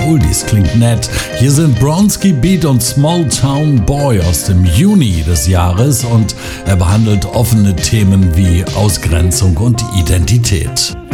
Oldies klingt nett. Hier sind Bronski Beat und Small Town Boy aus dem Juni des Jahres und er behandelt offene Themen wie Ausgrenzung und Identität.